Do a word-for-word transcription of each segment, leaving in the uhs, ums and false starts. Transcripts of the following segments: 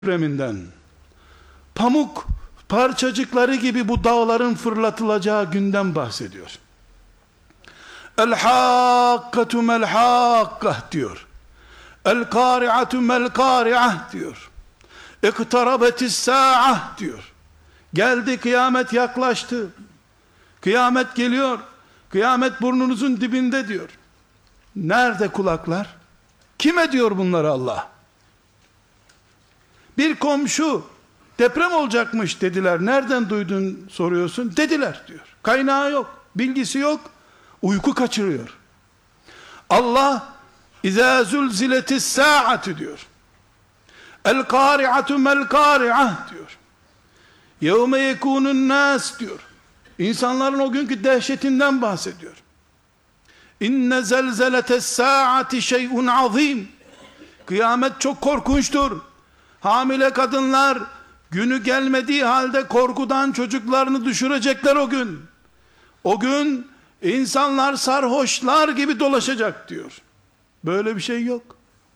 depreminden, pamuk parçacıkları gibi bu dağların fırlatılacağı günden bahsediyor. El-hakkatu mel-hakkah diyor. El-kari'atu mel-kari'ah diyor. İktarabetis sa'ah diyor. Geldi, kıyamet yaklaştı. Kıyamet geliyor. Kıyamet burnunuzun dibinde diyor. Nerede kulaklar? Kime diyor bunları Allah? Bir komşu deprem olacakmış dediler. Nereden duydun soruyorsun? Dediler diyor. Kaynağı yok, bilgisi yok. Uyku kaçırıyor. Allah İzâ zulziletis sâ'atu diyor. El kâri'atu mel kâri'ah diyor. Yevme yekûnun nâs diyor. İnsanların o günkü dehşetinden bahsediyor. İnne zelzeletes sâ'ati şey'un azîm. Kıyamet çok korkunçtur. Hamile kadınlar günü gelmediği halde korkudan çocuklarını düşürecekler o gün. O gün insanlar sarhoşlar gibi dolaşacak diyor. Böyle bir şey yok.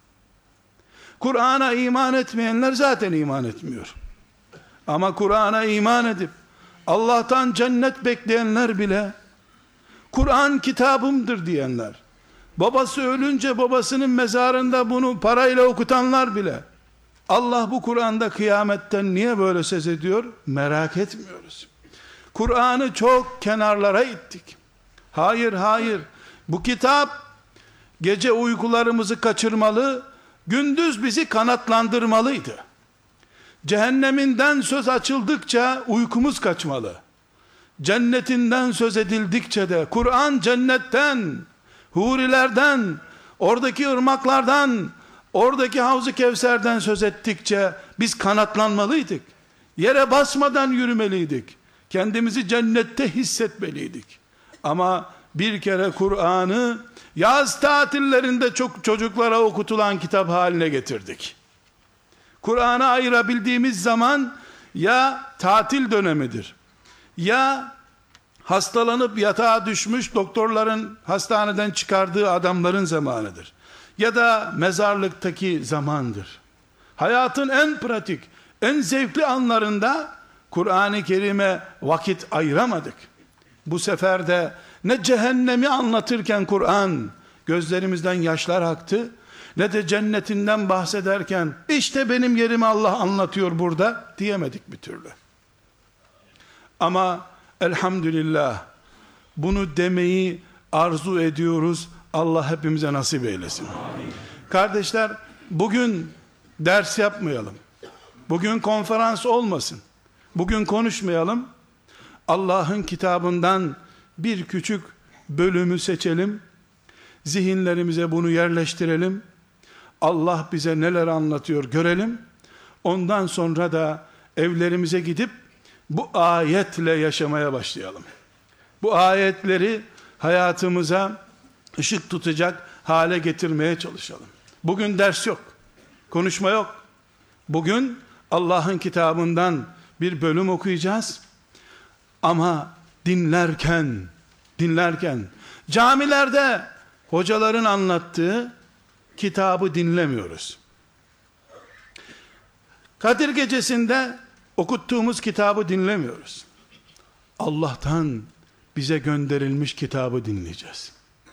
Kur'an'a iman etmeyenler zaten iman etmiyor. Ama Kur'an'a iman edip Allah'tan cennet bekleyenler bile, Kur'an kitabımdır diyenler, babası ölünce babasının mezarında bunu parayla okutanlar bile, Allah bu Kur'an'da kıyametten niye böyle söz ediyor? Merak etmiyoruz. Kur'an'ı çok kenarlara ittik. Hayır, hayır. Bu kitap gece uykularımızı kaçırmalı, gündüz bizi kanatlandırmalıydı. Cehenneminden söz açıldıkça uykumuz kaçmalı. Cennetinden söz edildikçe de, Kur'an cennetten, hurilerden, oradaki ırmaklardan, oradaki Havz-ı Kevser'den söz ettikçe biz kanatlanmalıydık. Yere basmadan yürümeliydik. Kendimizi cennette hissetmeliydik. Ama bir kere Kur'an'ı yaz tatillerinde çok çocuklara okutulan kitap haline getirdik. Kur'an'ı ayırabildiğimiz zaman ya tatil dönemidir, ya hastalanıp yatağa düşmüş doktorların hastaneden çıkardığı adamların zamanıdır, ya da mezarlıktaki zamandır. Hayatın en pratik, en zevkli anlarında Kur'an-ı Kerim'e vakit ayıramadık. Bu sefer de ne cehennemi anlatırken Kur'an gözlerimizden yaşlar aktı, ne de cennetinden bahsederken işte benim yerimi Allah anlatıyor burada diyemedik bir türlü. Ama elhamdülillah bunu demeyi arzu ediyoruz. Allah hepimize nasip eylesin. Amin. Kardeşler, bugün ders yapmayalım. Bugün konferans olmasın. Bugün konuşmayalım. Allah'ın kitabından bir küçük bölümü seçelim. Zihinlerimize bunu yerleştirelim. Allah bize neler anlatıyor görelim. Ondan sonra da evlerimize gidip bu ayetle yaşamaya başlayalım. Bu ayetleri hayatımıza ışık tutacak hale getirmeye çalışalım. Bugün ders yok. Konuşma yok. Bugün Allah'ın kitabından bir bölüm okuyacağız. Ama dinlerken, dinlerken camilerde hocaların anlattığı kitabı dinlemiyoruz. Kadir gecesinde okuttuğumuz kitabı dinlemiyoruz. Allah'tan bize gönderilmiş kitabı dinleyeceğiz.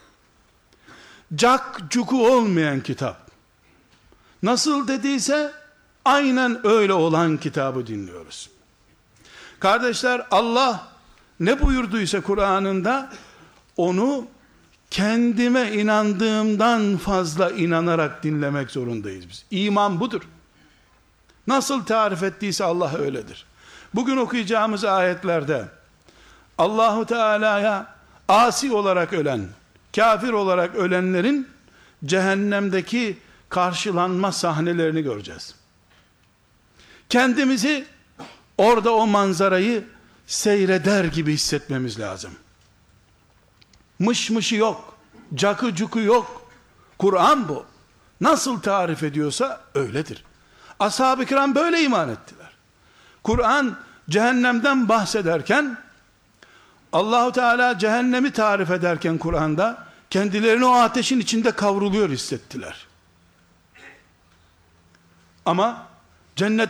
Cak cuku olmayan kitap. Nasıl dediyse aynen öyle olan kitabı dinliyoruz. Kardeşler, Allah ne buyurduysa Kur'an'ında onu kendime inandığımdan fazla inanarak dinlemek zorundayız biz. İman budur. Nasıl tarif ettiyse Allah öyledir. Bugün okuyacağımız ayetlerde Allahu Teala'ya asi olarak ölen, kafir olarak ölenlerin cehennemdeki karşılanma sahnelerini göreceğiz. Kendimizi orada o manzarayı seyreder gibi hissetmemiz lazım. Mış mışı yok, cakı cuku yok. Kur'an bu. Nasıl tarif ediyorsa öyledir. Ashab-ı kiram böyle iman ettiler. Kur'an cehennemden bahsederken, Allahu Teala cehennemi tarif ederken Kur'an'da kendilerini o ateşin içinde kavruluyor hissettiler. Ama Cennet